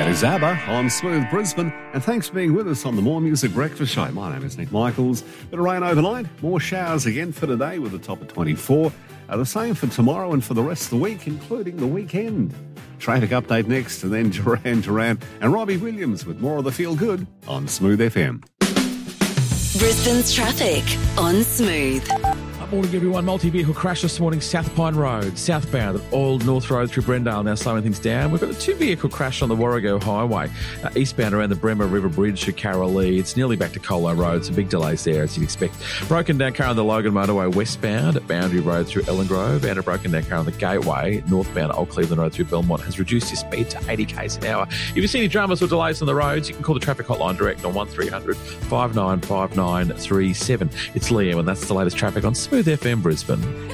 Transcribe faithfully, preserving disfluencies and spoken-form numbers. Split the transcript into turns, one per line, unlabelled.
That is ABBA on Smooth Brisbane, and thanks for being with us on the More Music Breakfast Show. My name is Nick Michaels. Bit of rain overnight, more showers again for today with a top of twenty-four. Uh, the same for tomorrow and for the rest of the week, including the weekend. Traffic update next, and then Duran Duran and Robbie Williams with more of the Feel Good on Smooth F M.
Brisbane's traffic on Smooth.
Good morning, everyone. Multi-vehicle crash this morning, South Pine Road, southbound at Old North Road through Brendale, now slowing things down. We've got a two-vehicle crash on the Warrego Highway, uh, eastbound around the Bremer River Bridge to Carralee. It's nearly back to Colo Road, some big delays there, as you'd expect. Broken down car on the Logan Motorway westbound at Boundary Road through Ellen Grove, and a broken down car on the Gateway northbound at Old Cleveland Road through Belmont has reduced your speed to eighty k's an hour. If you see any dramas or delays on the roads, you can call the traffic hotline direct on one three hundred five nine five nine three seven. It's Liam, and that's the latest traffic on Smooth F M Brisbane.